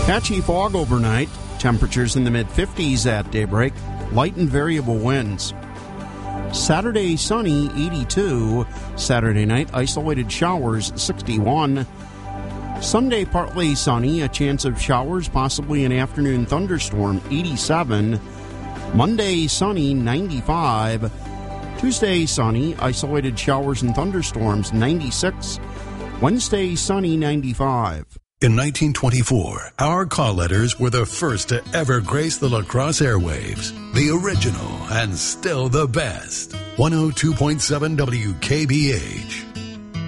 Patchy fog overnight. Temperatures in the mid-50s at daybreak. Light and variable winds. Saturday, sunny, 82. Saturday night, isolated showers, 61. Sunday, partly sunny, a chance of showers, possibly an afternoon thunderstorm, 87. Monday, sunny, 95. Tuesday, sunny, isolated showers and thunderstorms, 96. Wednesday, sunny, 95. In 1924, our call letters were the first to ever grace the La Crosse airwaves. The original and still the best. 102.7 WKBH.